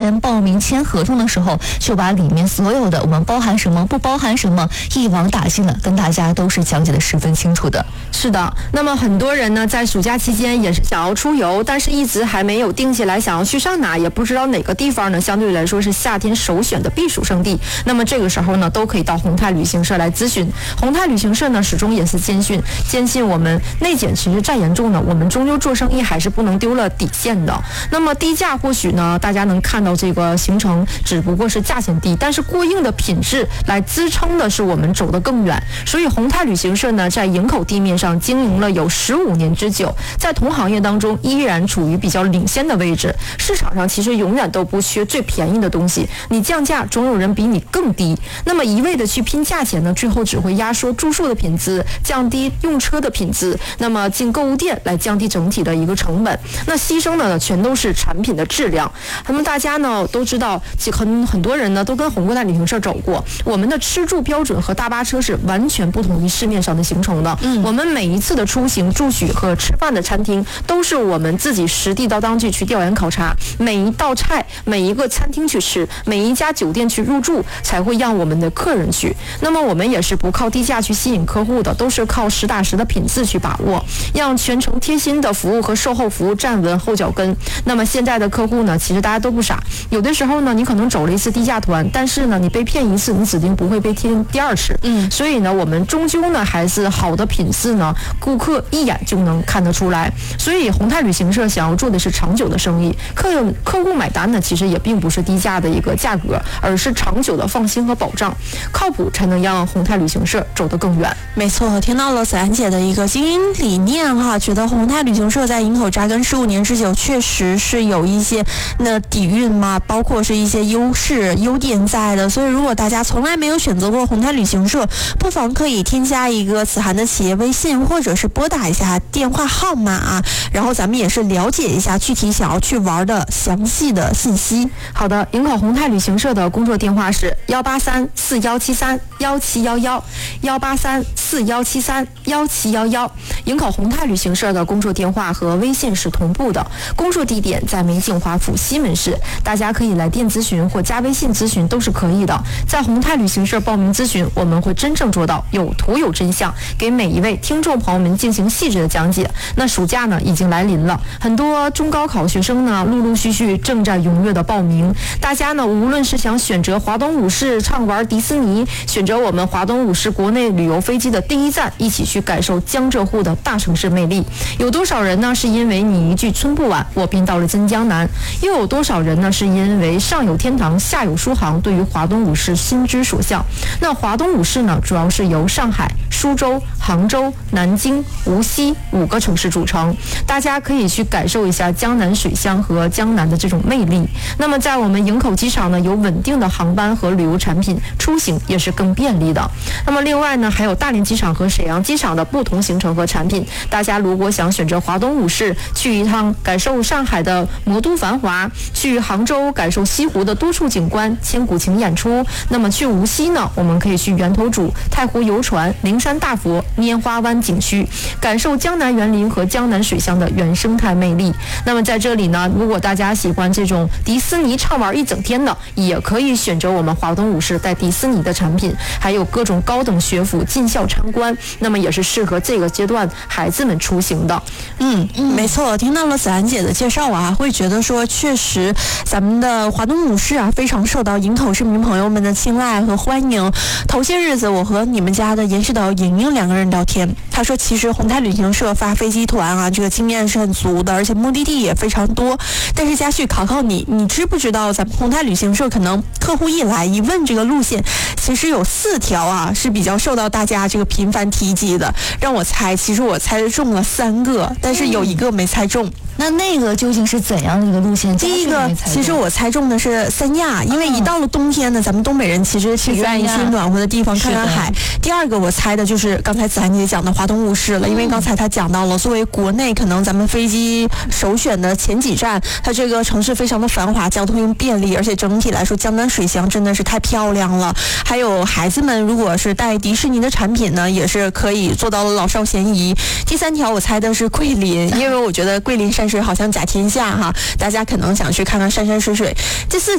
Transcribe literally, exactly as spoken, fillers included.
前报名签合同的时候，就把里面所有的我们包含什么不包含什么一网打尽了，跟大家都是讲解的十分清楚的。 是的，那么很多人呢在暑假期间也是想要出游，但是一直还没有定下来想要去上哪，也不知道哪个地方呢相对来说是夏天首选的避暑胜地。那么这个时候呢都可以到宏泰旅行社来咨询。宏泰旅行社呢始终也是坚信坚信我们内检其实再严重呢，我们终究做生意还是不能丢了底线的。那么低价或许呢大家能看到这个行程只不过是价钱低，但是过硬的品质来支撑的是我们走得更远。所以宏泰旅行社呢在营口地面上经营了有十五年之久，在同行业当中依然处于比较领先的位置。市场上其实永远都不缺最便宜的东西，你降价总有人比你更低。那么一味的去拼价钱呢，最后只会压缩住宿的品质，降低用车的品质，那么进购物店来降低整体的一个成本，那牺牲的呢全都是产品的质量。那么大家呢都知道，很很多人呢都跟宏泰旅行社走过，我们的吃住标准和大巴车是完全不同于市面上的行程的。嗯，我们每一次的出行、住宿和吃饭的餐厅都是我们自己实地到当地去调研考察，每一道菜、每一个餐厅去吃，每一家酒店去入住，才会让我们的客人去。那么我们也是不靠低价去吸引客户的，都是靠实打实的品质去把握，让全程贴心的服务和售后服务站稳后脚跟。那么现在的客户呢，其实大家都不傻，有的时候呢，你可能走了一次低价团，但是呢，你被骗一次，你指定不会被骗第二次。嗯，所以呢，我们终究呢还是好的品质呢，顾客一眼就能看得出来。所以宏泰旅行社想要做的是长久的生意，客客户买单呢，其实也并不是低价的一个价格，而是长久的放心和保障，靠谱才能让宏泰旅行社走得更远。 没错，听到了子安姐的一个经营理念哈，觉得宏泰旅行社在营口扎根十五年之久，确实是有一些那底蕴嘛，包括是一些优势优点在的。所以如果大家从来没有选择过宏泰旅行社，不妨可以添加一个子涵的企业微信，或者是拨打一下电话号码啊，然后咱们也是了解一下具体想要去玩的详细的信息。 好的，营口宏泰旅行社的工作电话是幺八三四幺七三幺七幺幺幺八三四幺七三幺七幺幺。营口宏泰旅行社的工作电话和微信是同步的，工作地点在梅景华府西门市，大家可以来电咨询或加微信咨询都是可以的。在宏泰旅行社报名咨询，我们会真正做到有图有真相，给每一位听众朋友们进行细致的讲解。那暑假呢已经来临了，很多中高考学生呢陆陆续续正在踊跃的报名。大家呢无论是想选择华东五市畅玩迪士尼，选择我们华东五市国内旅游飞机的第一站，一起去感受江浙沪的大城市魅力。有多少人呢是因为你一句春不晚，我便到了真江南，又有多少人呢是因为上有天堂下有苏杭，对于华东五市心之所向。那华东五市呢主要是由上海、苏州、杭州、南京、无锡五个城市组成，大家可以去感受一下江南水乡和江南的这种魅力。那么在我们营口机场呢有稳定的航班和旅游产品，出行也是更便利的。那么另外呢还有大连机场和沈阳机场的不同行程和产品，大家如果想选择华东五市去一趟感受上海的魔都繁华，去杭州感受西湖的多处景观、千古情演出，那么去无锡呢我们可以去源头渚、太湖游船、灵山大佛、拈花湾景区，感受江南园林和江南水乡的原生态魅力。那么在这里呢，如果大家喜欢这种迪士尼畅玩一整天的，也可以选择我们华东五市带迪士尼的产品，还有各种高等学府进校参观，那么也是适合这个阶段孩子们出行的。 嗯嗯，没错，听到了子安姐的介绍啊，会觉得说确实咱们的华东五市啊非常受到营口市民朋友们的青睐和欢迎。头些日子我和你们家的严世导莹莹两个人聊天，他说其实宏泰旅行社发飞机团啊，这个经验是很足的，而且目的地也非常多。但是嘉旭考考你，你知不知道咱们宏泰旅行社可能客户一来一问这个路线，其实有四条啊是比较受到大家这个频繁提及的。让我猜，其实我猜中了三个，但是有一个没猜中。 那那个究竟是怎样的一个路线？ 第一个，其实我猜中的是三亚，因为一到了冬天呢，咱们东北人其实挺愿意去暖和的地方看看海。第二个我猜的就是刚才子涵姐讲的华东五市了，因为刚才她讲到了，作为国内可能咱们飞机首选的前几站，它这个城市非常的繁华，交通便利，而且整体来说江南水乡真的是太漂亮了。还有孩子们如果是带迪士尼的产品呢，也是可以做到了老少咸宜。第三条我猜的是桂林，因为我觉得桂林山水好像甲天下哈，大家可能想去看看山山水水。第四